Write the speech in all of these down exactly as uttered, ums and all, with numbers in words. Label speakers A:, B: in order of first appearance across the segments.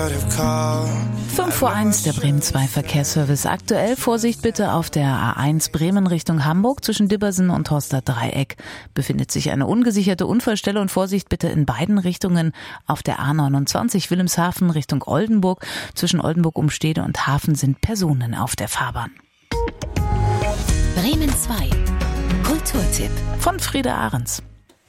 A: fünf vor eins, der Bremen zwei Verkehrsservice. Aktuell Vorsicht bitte auf der A eins Bremen Richtung Hamburg zwischen Dibbersen und Horster Dreieck. Befindet sich eine ungesicherte Unfallstelle und Vorsicht bitte in beiden Richtungen auf der A neunundzwanzig Wilhelmshaven Richtung Oldenburg. Zwischen Oldenburg Umstede und Hafen sind Personen auf der Fahrbahn.
B: Bremen zwei. Kulturtipp
A: von Frieda Ahrens.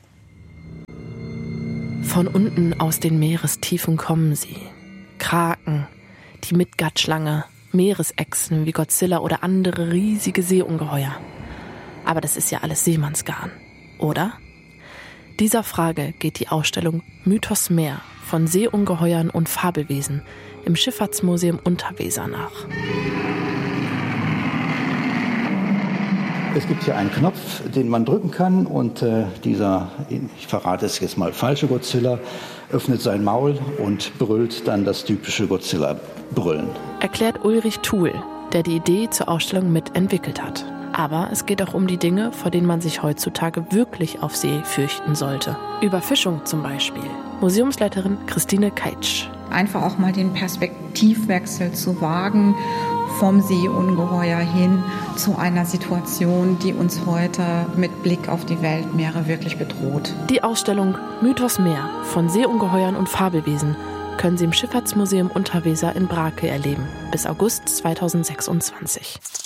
C: Von unten aus den Meerestiefen kommen sie. Kraken, die Midgard-Schlange, Meeresechsen wie Godzilla oder andere riesige Seeungeheuer. Aber das ist ja alles Seemannsgarn, oder? Dieser Frage geht die Ausstellung Mythos Meer von Seeungeheuern und Fabelwesen im Schifffahrtsmuseum Unterweser nach.
D: Es gibt hier einen Knopf, den man drücken kann und äh, dieser, ich verrate es jetzt mal, falsche Godzilla öffnet sein Maul und brüllt dann das typische Godzilla-Brüllen.
C: Erklärt Ulrich Thuhl, der die Idee zur Ausstellung mitentwickelt hat. Aber es geht auch um die Dinge, vor denen man sich heutzutage wirklich auf See fürchten sollte. Überfischung zum Beispiel. Museumsleiterin Christine Keitsch.
E: Einfach auch mal den Perspektivwechsel zu wagen vom Seeungeheuer hin zu einer Situation, die uns heute mit Blick auf die Weltmeere wirklich bedroht.
C: Die Ausstellung Mythos Meer von Seeungeheuern und Fabelwesen können Sie im Schifffahrtsmuseum Unterweser in Brake erleben bis August zweitausendsechsundzwanzig.